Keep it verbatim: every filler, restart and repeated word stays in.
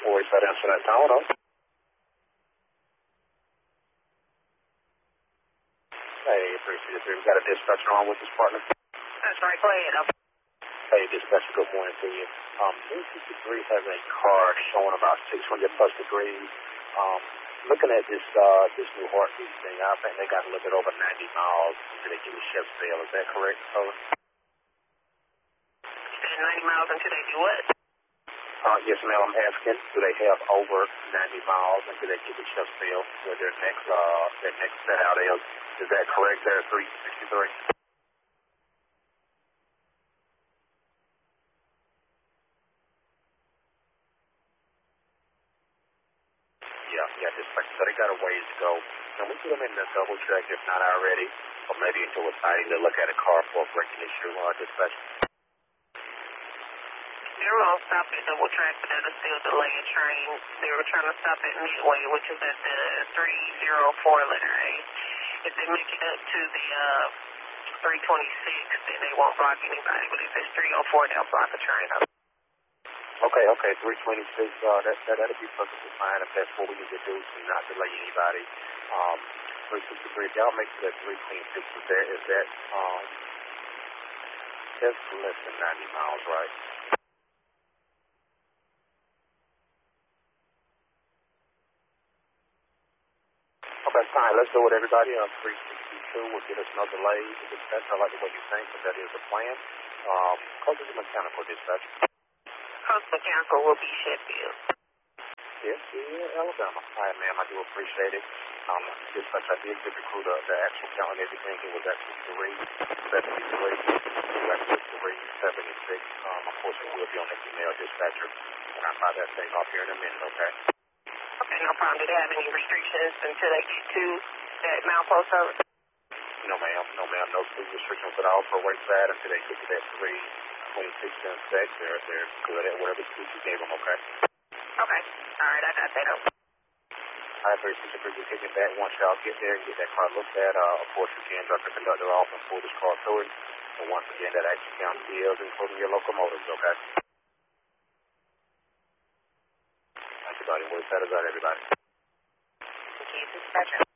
Always that answer that tower, though. Hey, three three three, we got a dispatcher on with this partner. That's right, go ahead. Hey, dispatcher, good morning to you. Um, three sixty-three has a car showing about six hundred plus degrees. Um, looking at this uh, this new heartbeat thing, I think they got a little bit over ninety miles until they give me shift sale. Is that correct, Over? You said ninety miles until they do what? Uh, yes, ma'am, I'm asking, do they have over ninety miles until they give me shift sale where their next, uh, their next set out is? Is that correct there, three sixty-three? Yeah, yeah, just like so they got a ways to go. Can we put them in the double check if not already? Or maybe into a sighting to look at a car for a braking issue or uh, dispatch? They were all stopped at double track, but that'll still delay a train. They were trying to stop at Midway, which is at the three oh four letter A. If they make it up to the uh, three twenty-six, then they won't block anybody. But if it's three oh four, they'll block a train up. Okay, okay, three twenty-six, uh, that, that, that'll be perfectly fine if that's what we need to do to not delay anybody. Um, three sixty-three, if y'all make it at three twenty-six, is that, is that, um, that's less than ninety miles, right? Okay, fine, let's go with everybody on three sixty-two, we'll get us no delays, dispatch, I like the way you think, but that is the plan. Um, close to the mechanical dispatch. Coast Mechanical will be Sheffield. Yes, yeah, Alabama. All right, ma'am, I do appreciate it. Um, dispatch, I did get the crew the, the actual count and everything. It was actually three, seventy-three, it was actually three, seventy-six. Um, unfortunately, we'll be on the email dispatcher, and I'll file that thing off here in a minute, okay? Okay, no problem. Do they have any restrictions until they get to that Mount Post service? No, ma'am, no, ma'am, no speed restrictions at all for wayside until they get to that three twenty-six and six. They're, they're good at whatever speed you gave them, okay? Okay. All right, I got that up. I appreciate you for taking that. Once y'all get there and get that car looked at, uh, of course, you can drop the conductor off and pull this car through it. And once again, that actually counts deals, including your locomotives, okay? Everybody, what's that about everybody? Okay, dispatcher.